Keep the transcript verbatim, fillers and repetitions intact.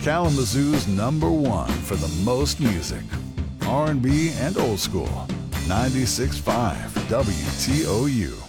Kalamazoo's number one for the most music, R and B and old school. ninety-six point five W T O U.